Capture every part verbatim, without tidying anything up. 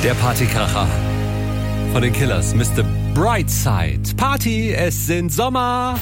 Der Partykracher von den Killers, Mister Brightside. Party, es sind Sommer.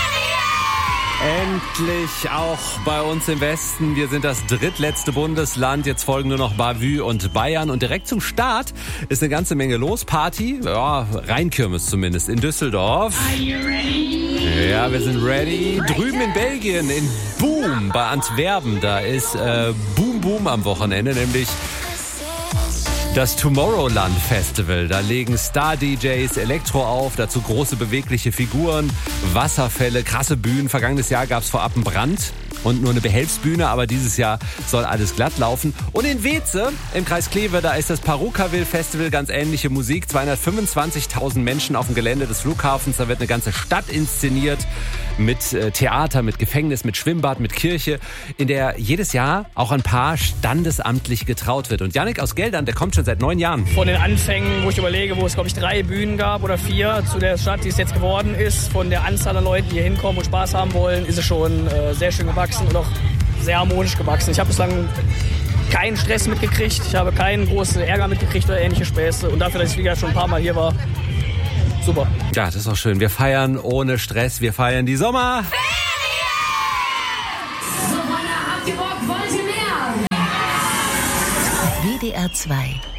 Endlich auch bei uns im Westen. Wir sind das drittletzte Bundesland. Jetzt folgen nur noch Bavü und Bayern. Und direkt zum Start ist eine ganze Menge los. Party, ja, Rheinkirmes zumindest in Düsseldorf. Are you ready? Ja, wir sind ready. Drüben in Belgien, in Boom, bei Antwerpen, da ist äh, Boom Boom am Wochenende, nämlich das Tomorrowland Festival. Da legen Star-D Js Elektro auf, dazu große bewegliche Figuren, Wasserfälle, krasse Bühnen. Vergangenes Jahr gab es vorab einen Brand und nur eine Behelfsbühne, aber dieses Jahr soll alles glatt laufen. Und in Weeze, im Kreis Kleve, da ist das Parukaville Festival, ganz ähnliche Musik. zweihundertfünfundzwanzigtausend Menschen auf dem Gelände des Flughafens. Da wird eine ganze Stadt inszeniert mit äh, Theater, mit Gefängnis, mit Schwimmbad, mit Kirche, in der jedes Jahr auch ein Paar standesamtlich getraut wird. Und Yannick aus Geldern, der kommt schon seit neun Jahren. Von den Anfängen, wo ich überlege, wo es, glaube ich, drei Bühnen gab oder vier zu der Stadt, die es jetzt geworden ist, von der Anzahl an Leuten, die hier hinkommen und Spaß haben wollen, ist es schon äh, sehr schön gewachsen und auch sehr harmonisch gewachsen. Ich habe bislang keinen Stress mitgekriegt, ich habe keinen großen Ärger mitgekriegt oder ähnliche Späße. Und dafür, dass ich wie gesagt schon ein paar Mal hier war, super. Ja, das ist auch schön. Wir feiern ohne Stress, wir feiern die Sommer. So, Freunde, habt ihr Bock? Wollt ihr mehr? W D R zwei